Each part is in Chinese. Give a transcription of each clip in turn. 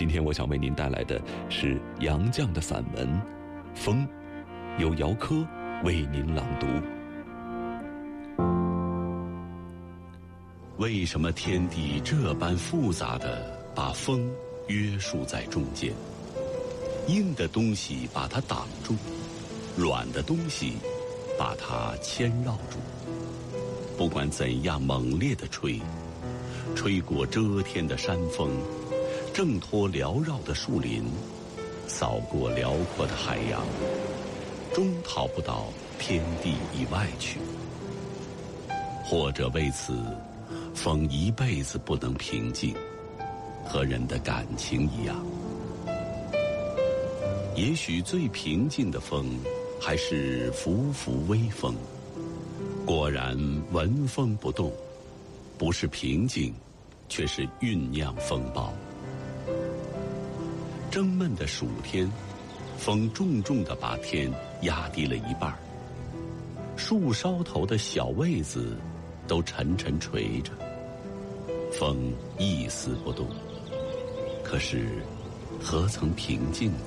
今天我想为您带来的是杨绛的散文《风》，由姚科为您朗读。为什么天地这般复杂地把风约束在中间？硬的东西把它挡住，软的东西把它牵绕住。不管怎样猛烈地吹，吹过遮天的山峰，挣脱缭绕的树林，扫过辽阔的海洋，终逃不到天地以外去。或者为此，风一辈子不能平静，和人的感情一样。也许最平静的风，还是拂拂微风。果然闻风不动，不是平静，却是酝酿风暴。蒸闷的暑天，风重重地把天压低了一半，树梢头的小位子都沉沉垂着，风一丝不动。可是何曾平静呢？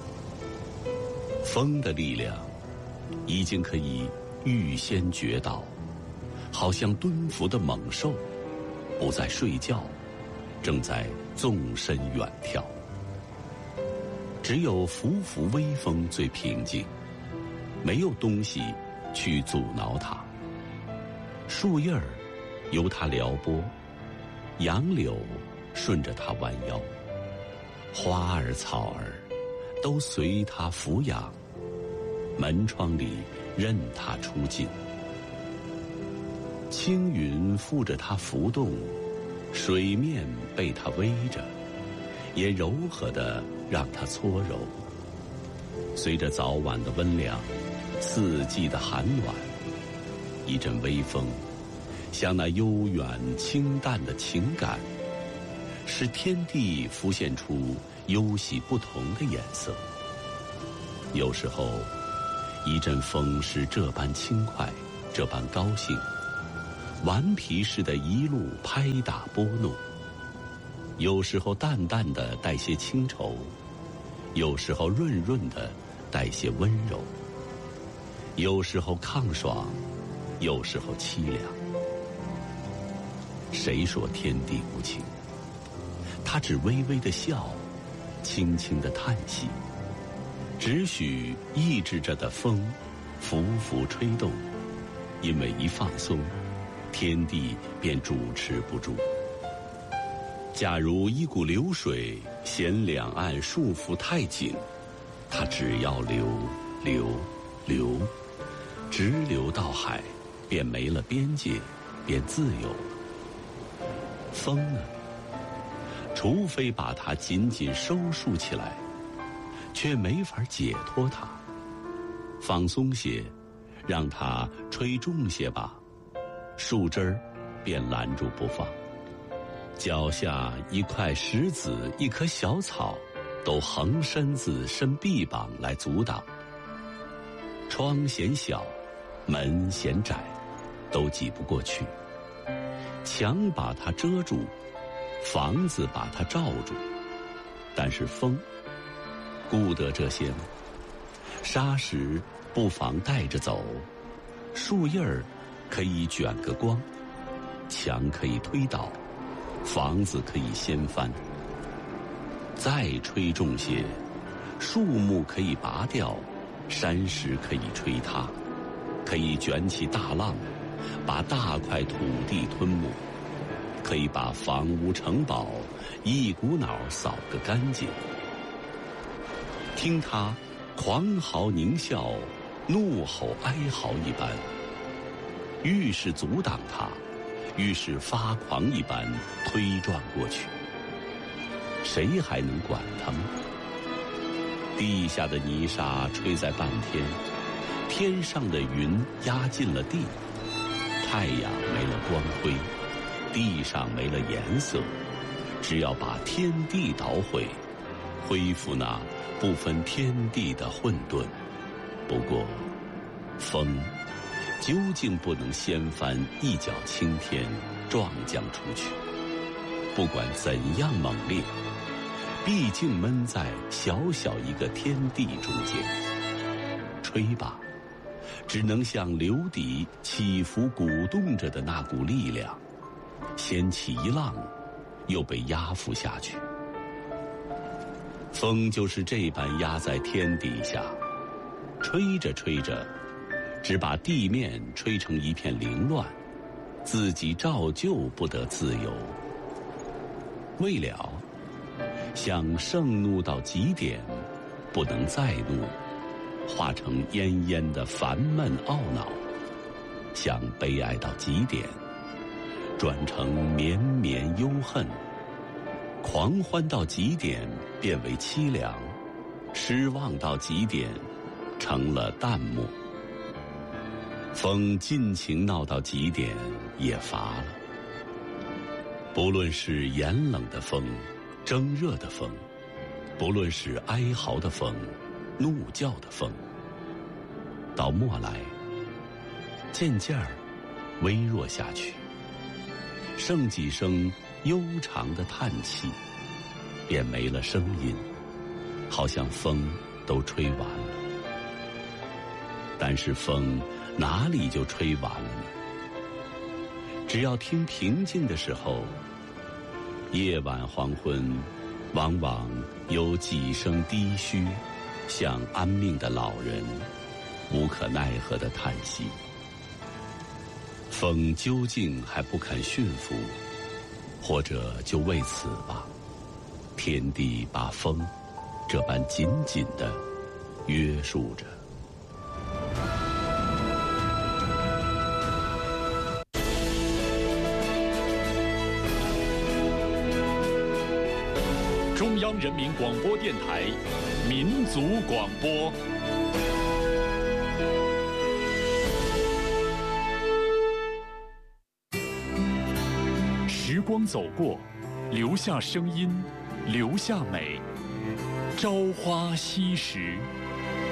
风的力量已经可以预先觉到，好像蹲伏的猛兽，不再睡觉，正在纵身远跳。只有拂拂微风最平静，没有东西去阻挠它。树叶儿由它撩拨，杨柳顺着它弯腰，花儿草儿都随它俯仰，门窗里任它出镜。青云附着它浮动，水面被它偎着，也柔和地让它搓揉。随着早晚的温凉，四季的寒暖，一阵微风，像那悠远清淡的情感，使天地浮现出忧喜不同的颜色。有时候一阵风是这般轻快，这般高兴，顽皮似的一路拍打拨弄。有时候淡淡的带些清愁，有时候润润的带些温柔，有时候抗爽，有时候凄凉。谁说天地无情？他只微微的笑，轻轻的叹息，只许抑制着的风拂拂吹动，因为一放松，天地便主持不住。假如一股流水嫌两岸束缚太紧，它只要流流流，直流到海，便没了边界，便自由了。风呢？除非把它紧紧收束起来，却没法解脱它。放松些，让它吹重些吧，树枝儿便拦住不放。脚下一块石子，一棵小草，都横身子伸臂膀来阻挡。窗嫌小，门嫌窄，都挤不过去。墙把它遮住，房子把它罩住，但是风顾得这些吗？沙石不妨带着走，树叶儿可以卷个光，墙可以推倒，房子可以掀翻。再吹重些，树木可以拔掉，山石可以吹塌，可以卷起大浪，把大块土地吞没，可以把房屋城堡一股脑扫个干净。听它狂嚎狞笑，怒吼哀嚎一般，愈是阻挡它，愈是发狂一般推撞过去。谁还能管它吗？地下的泥沙吹在半天，天上的云压进了地，太阳没了光辉，地上没了颜色。只要把天地捣毁，恢复那不分天地的混沌。不过风究竟不能掀翻一角青天，撞将出去。不管怎样猛烈， 毕竟闷在小小一个天地中间，吹吧，只能像流底起伏鼓动着的那股力量，掀起一浪，又被压伏下去。风就是这般压在天底下，吹着吹着，只把地面吹成一片凌乱，自己照旧不得自由。未了，想盛怒到极点，不能再怒，化成奄奄的烦闷懊恼；想悲哀到极点，转成绵绵忧恨；狂欢到极点，变为凄凉；失望到极点，成了淡漠。风尽情闹到极点，也乏了。不论是严冷的风，蒸热的风，不论是哀嚎的风，怒叫的风，到末来，渐渐微弱下去，剩几声悠长的叹气，便没了声音，好像风都吹完了。但是风哪里就吹完了呢？只要听平静的时候，夜晚黄昏，往往有几声低嘘，像安命的老人无可奈何的叹息。风究竟还不肯驯服，或者就为此吧，天地把风这般紧紧地约束着。 中央人民广播电台民族广播。时光走过，留下声音，留下美。朝花夕拾。